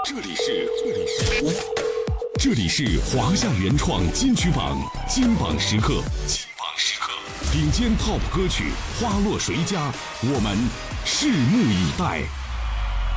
这里是华夏原创金曲榜金榜时刻，顶尖 TOP 歌曲花落谁家，我们拭目以待。